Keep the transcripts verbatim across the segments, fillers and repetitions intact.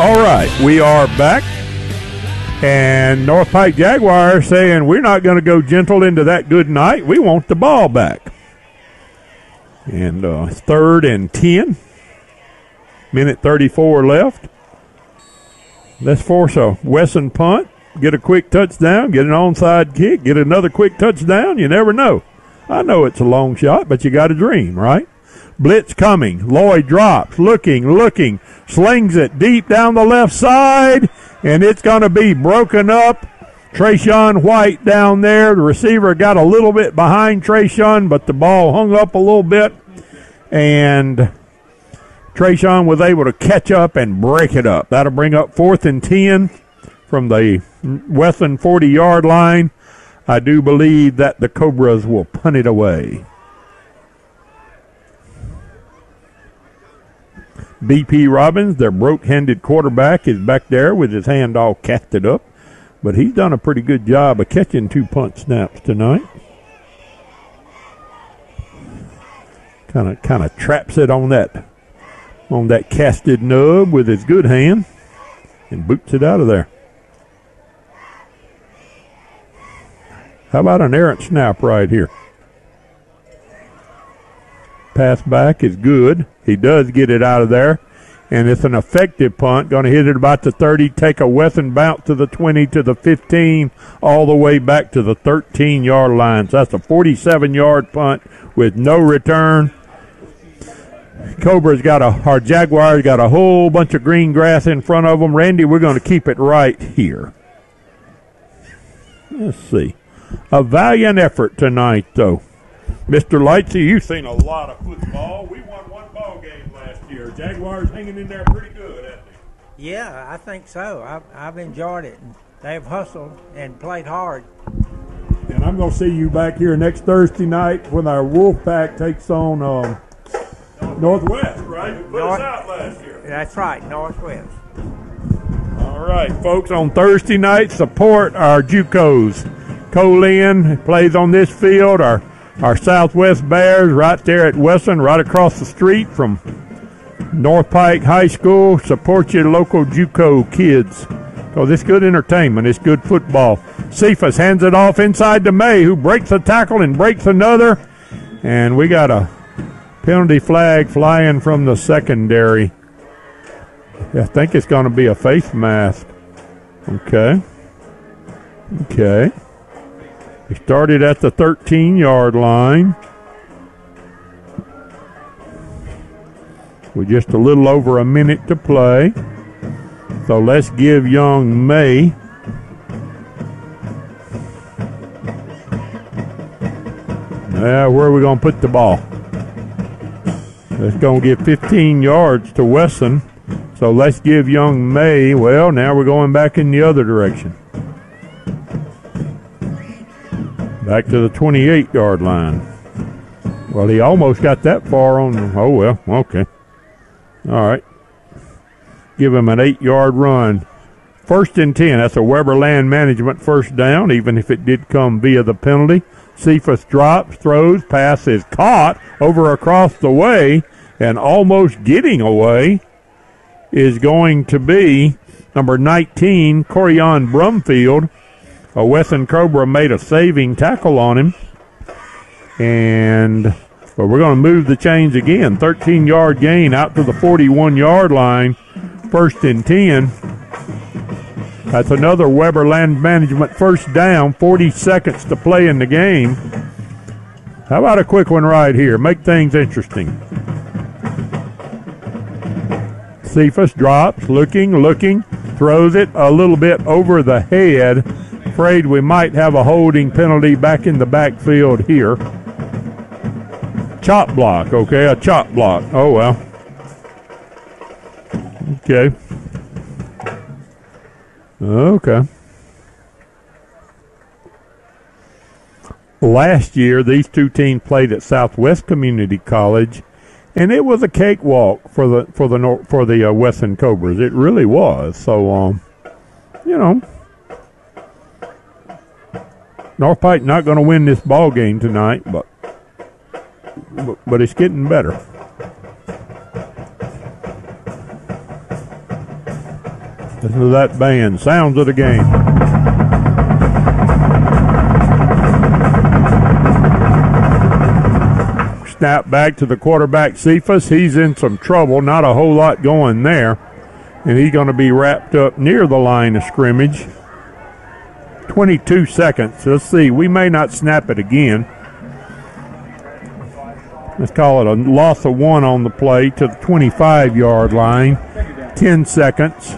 All right, we are back. And North Pike Jaguars saying we're not going to go gentle into that good night. We want the ball back. And uh, third and ten. Minute thirty-four left. Let's force a Wesson punt. Get a quick touchdown. Get an onside kick. Get another quick touchdown. You never know. I know it's a long shot, but you got to dream, right? Blitz coming. Lloyd drops. Looking, looking. Slings it deep down the left side. And it's going to be broken up. Trayshawn White down there. The receiver got a little bit behind Trayshawn, but the ball hung up a little bit. And Trayshawn was able to catch up and break it up. That'll bring up fourth and ten from the Wesson forty-yard line. I do believe that the Cobras will punt it away. B P Robbins, their broke-handed quarterback, is back there with his hand all casted up. But he's done a pretty good job of catching two punt snaps tonight. Kind of kind of traps it on that, on that casted nub with his good hand and boots it out of there. How about an errant snap right here? Pass back is good. He does get it out of there. And it's an effective punt. Going to hit it about the thirty, take a Wesson bounce to the twenty, to the fifteen, all the way back to the thirteen-yard line. So that's a forty-seven-yard punt with no return. Cobra's got a, our Jaguars got a whole bunch of green grass in front of them. Randy, we're going to keep it right here. Let's see. A valiant effort tonight, though. Mister Lightsey, you've seen a lot of football. We won one ball game last year. Jaguars hanging in there pretty good, haven't they? Yeah, I think so. I've, I've enjoyed it. They've hustled and played hard. And I'm going to see you back here next Thursday night when our Wolfpack takes on um, Northwest, right? Who put North, us out last year. That's right, Northwest. All right, folks, on Thursday night, support our JUCOs. Colin plays on this field. Our Our Southwest Bears right there at Wesson, right across the street from North Pike High School. Support your local JUCO kids. Because it's good entertainment. It's good football. Cephas hands it off inside to May, who breaks a tackle and breaks another. And we got a penalty flag flying from the secondary. I think it's going to be a face mask. Okay. Okay. He started at the thirteen-yard line. With just a little over a minute to play. So let's give young May Now, where are we going to put the ball? It's going to give fifteen yards to Wesson. So let's give young May, well, now we're going back in the other direction. Back to the twenty-eight-yard line. Well, he almost got that far on. Oh, well, okay. All right. Give him an eight-yard run. First and ten. That's a Weber Land Management first down, even if it did come via the penalty. Cephas drops, throws, pass is caught over across the way, and almost getting away is going to be number nineteen, Corian Brumfield. A Wesson Cobra made a saving tackle on him. And but we're going to move the chains again. thirteen-yard gain out to the forty-one-yard line. First and ten. That's another Weber Land Management first down. forty seconds to play in the game. How about a quick one right here? Make things interesting. Cephas drops, looking, looking, throws it a little bit over the head. Afraid we might have a holding penalty back in the backfield here. Chop block, okay, a chop block. Oh, well. Okay. Okay. Last year, these two teams played at Southwest Community College, and it was a cakewalk for the for the for the uh, Wesson Cobras. It really was. So, um, you know, North Pike not going to win this ball game tonight, but, but but it's getting better. Listen to that band. Sounds of the game. Snap back to the quarterback, Cephas. He's in some trouble. Not a whole lot going there. And he's going to be wrapped up near the line of scrimmage. twenty-two seconds. Let's see. We may not snap it again. Let's call it a loss of one on the play to the twenty-five-yard line. ten seconds.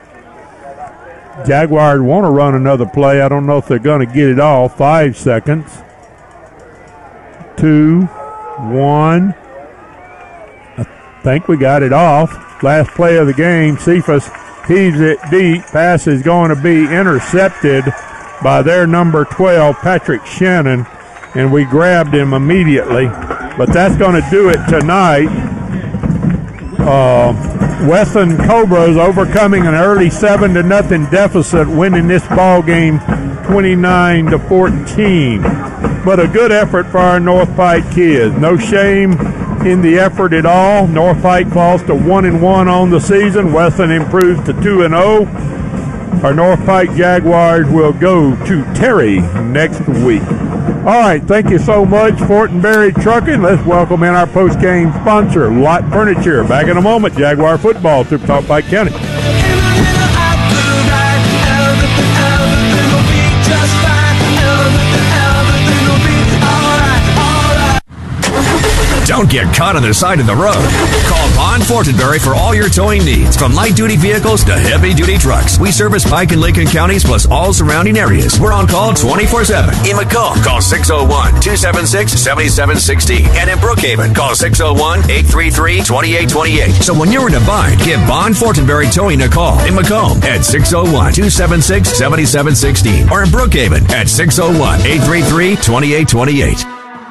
Jaguars want to run another play. I don't know if they're going to get it all. Five seconds. Two. One. I think we got it off. Last play of the game. Cephas heaves it deep. Pass is going to be intercepted by their number twelve, Patrick Shannon, and we grabbed him immediately. But that's going to do it tonight. Uh, Wesson Cobras overcoming an early seven to nothing deficit, winning this ball game twenty-nine to fourteen. But a good effort for our North Pike kids. No shame in the effort at all. North Pike falls to one and one on the season. Wesson improves to two and zero. Our North Pike Jaguars will go to Terry next week. All right, thank you so much, Fortenberry Trucking. Let's welcome in our post-game sponsor, Lot Furniture. Back in a moment, Jaguar football, Super Talk Pike County. Don't get caught on the side of the road. Call Bond Fortenberry for all your towing needs, from light-duty vehicles to heavy-duty trucks. We service Pike and Lincoln counties plus all surrounding areas. We're on call twenty-four seven. In Macomb, call six oh one, two seven six, seven seven one six. And in Brookhaven, call six oh one, eight three three, two eight two eight. So when you're in a bind, give Bond Fortenberry Towing a call. In Macomb at six oh one, two seven six, seven seven one six. Or in Brookhaven at six oh one, eight three three, two eight two eight.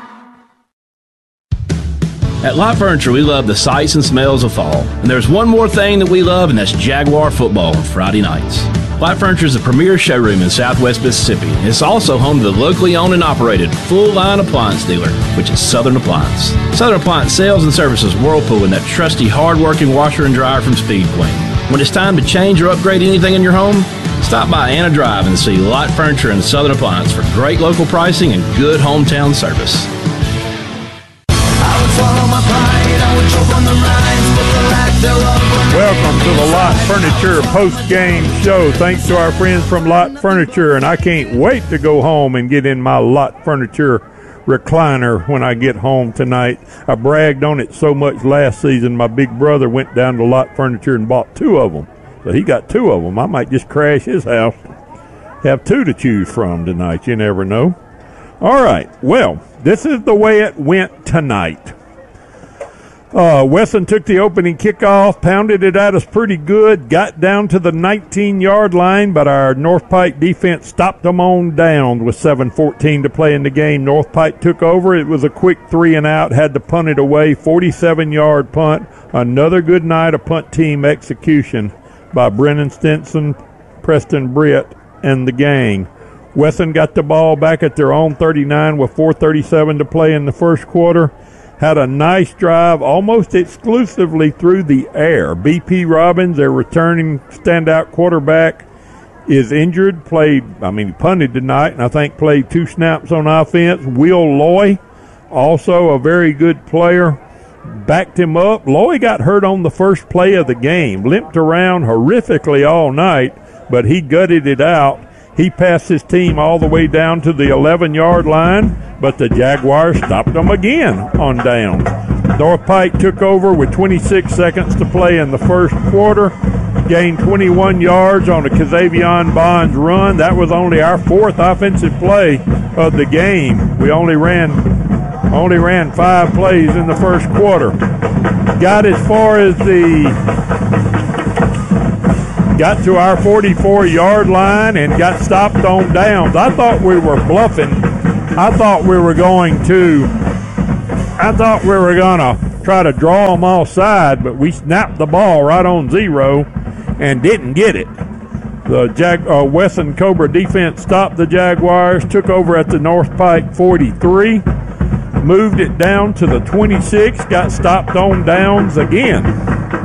At Lot Furniture, we love the sights and smells of fall. And there's one more thing that we love, and that's Jaguar football on Friday nights. Lot Furniture is the premier showroom in Southwest Mississippi. It's also home to the locally owned and operated full-line appliance dealer, which is Southern Appliance. Southern Appliance sales and services Whirlpool and that trusty, hard-working washer and dryer from Speed Queen. When it's time to change or upgrade anything in your home, stop by Anna Drive and see Lot Furniture and Southern Appliance for great local pricing and good hometown service. Welcome to the Lot Furniture post-game show. Thanks to our friends from Lot Furniture, and I can't wait to go home and get in my Lot Furniture recliner when I get home tonight. I bragged on it so much last season. My big brother went down to Lot Furniture and bought two of them. So he got two of them. I might just crash his house. Have two to choose from tonight. You never know. All right. Well, this is the way it went tonight. Uh, Wesson took the opening kickoff, pounded it at us pretty good, got down to the nineteen-yard line, but our North Pike defense stopped them on down with seven fourteen to play in the game. North Pike took over. It was a quick three and out, had to punt it away, forty-seven-yard punt. Another good night of punt team execution by Brennan Stinson, Preston Britt, and the gang. Wesson got the ball back at their own thirty-nine with four thirty-seven to play in the first quarter. Had a nice drive almost exclusively through the air. B P Robbins, their returning standout quarterback, is injured. Played, I mean, he punted tonight, and I think played two snaps on offense. Will Loy, also a very good player, backed him up. Loy got hurt on the first play of the game, limped around horrifically all night, but he gutted it out. He passed his team all the way down to the eleven-yard line, but the Jaguars stopped them again on down. North Pike took over with twenty-six seconds to play in the first quarter, gained twenty-one yards on a Kazavion Bonds run. That was only our fourth offensive play of the game. We only ran only ran five plays in the first quarter. Got as far as the Got to our forty-four-yard line and got stopped on downs. I thought we were bluffing. I thought we were going to I thought we were going to try to draw them offside, but we snapped the ball right on zero and didn't get it. The Jag, uh, Wesson Cobra defense stopped the Jaguars, took over at the North Pike forty-three, moved it down to the twenty-six, got stopped on downs again.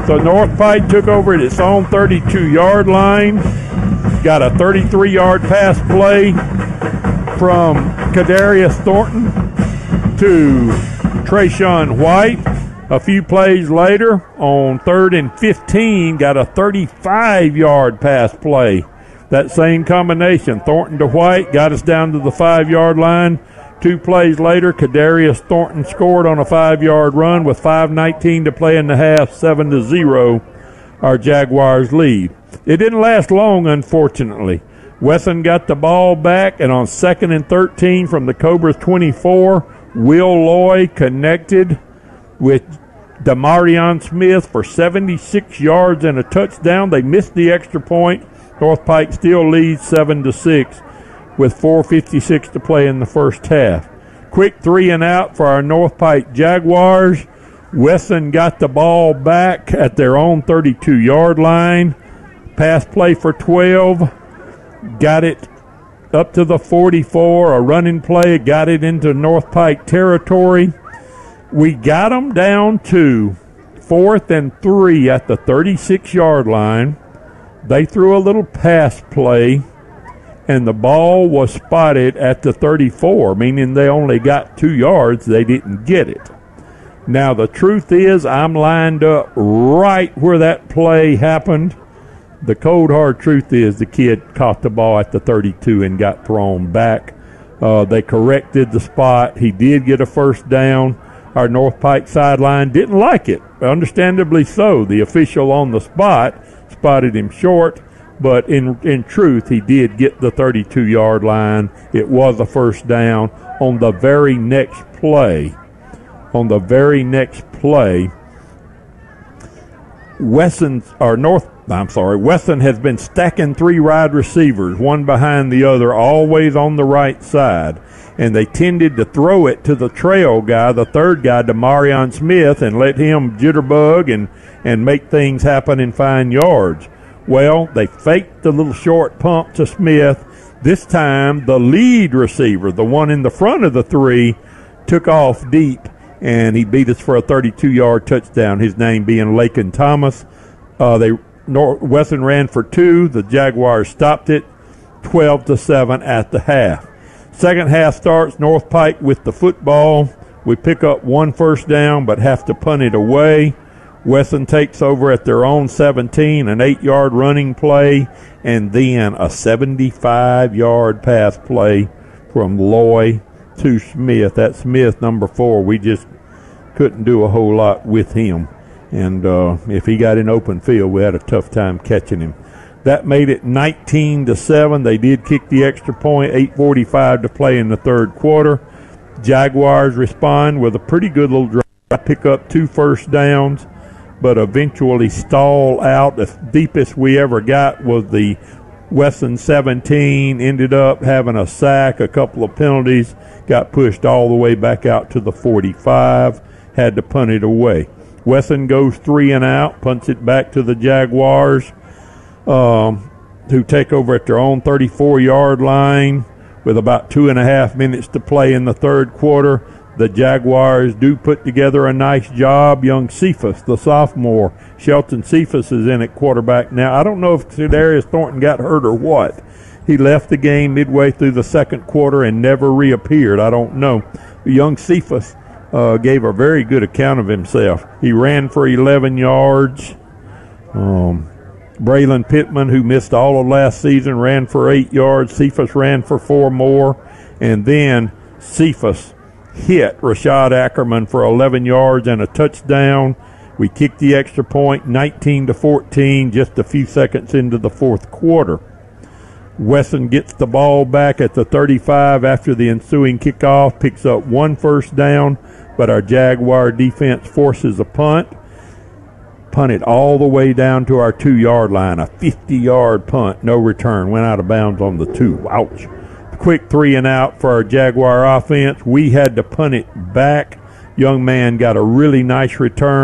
So North Pike took over at its own thirty-two-yard line. Got a thirty-three-yard pass play from Kadarius Thornton to Trayshawn White. A few plays later, on third and fifteen, got a thirty-five-yard pass play. That same combination, Thornton to White, got us down to the five-yard line. Two plays later, Kadarius Thornton scored on a five-yard run with five nineteen to play in the half, seven to zero, our Jaguars lead. It didn't last long, unfortunately. Wesson got the ball back, and on second and thirteen from the Cobras twenty-four, Will Loy connected with Damarion Smith for seventy-six yards and a touchdown. They missed the extra point. North Pike still leads seven to six with four fifty-six to play in the first half. Quick three and out for our North Pike Jaguars. Wesson got the ball back at their own thirty-two-yard line. Pass play for twelve. Got it up to the forty-four. A running play. Got it into North Pike territory. We got them down to fourth and three at the thirty-six-yard line. They threw a little pass play, and the ball was spotted at the thirty-four, meaning they only got two yards. They didn't get it. Now, the truth is, I'm lined up right where that play happened. The cold, hard truth is the kid caught the ball at the thirty-two and got thrown back. Uh, they corrected the spot. He did get a first down. Our North Pike sideline didn't like it, understandably so. The official on the spot spotted him short, but in in truth, he did get the thirty-two-yard line. It was a first down. On the very next play, on the very next play, Wesson, or North, I'm sorry, Wesson has been stacking three wide receivers, one behind the other, always on the right side. And they tended to throw it to the trail guy, the third guy, Damarion Smith, and let him jitterbug and, and make things happen and find yards. Well, they faked the little short pump to Smith. This time, the lead receiver, the one in the front of the three, took off deep, and he beat us for a thirty-two-yard touchdown, his name being Laken Thomas. Uh, they North, Wesson ran for two. The Jaguars stopped it, twelve to seven at the half. Second half starts, North Pike with the football. We pick up one first down but have to punt it away. Wesson takes over at their own seventeen, an eight-yard running play, and then a seventy-five-yard pass play from Loy to Smith. That's Smith, number four. We just couldn't do a whole lot with him. And uh, if he got in open field, we had a tough time catching him. That made it nineteen to seven. They did kick the extra point, eight forty-five to play in the third quarter. Jaguars respond with a pretty good little drive, pick up two first downs, but eventually stall out. The deepest we ever got was the Wesson seventeen, ended up having a sack, a couple of penalties, got pushed all the way back out to the forty-five, had to punt it away. Wesson goes three and out, punts it back to the Jaguars, um, who take over at their own thirty-four-yard line with about two and a half minutes to play in the third quarter. The Jaguars do put together a nice job. Young Cephas, the sophomore, Shelton Cephas is in at quarterback now. I don't know if Kadarius Thornton got hurt or what. He left the game midway through the second quarter and never reappeared. I don't know. Young Cephas uh, gave a very good account of himself. He ran for eleven yards. Um, Braylon Pittman, who missed all of last season, ran for eight yards. Cephas ran for four more. And then Cephas hit Rashad Ackerman for eleven yards and a touchdown. We kicked the extra point, nineteen to fourteen, just a few seconds into the fourth quarter. Wesson gets the ball back at the thirty-five after the ensuing kickoff, picks up one first down, but our Jaguar defense forces a punt. Punt it all the way down to our two-yard line, a fifty-yard punt, no return, went out of bounds on the two. Ouch. Quick three and out for our Jaguar offense. We had to punt it back. Young man got a really nice return.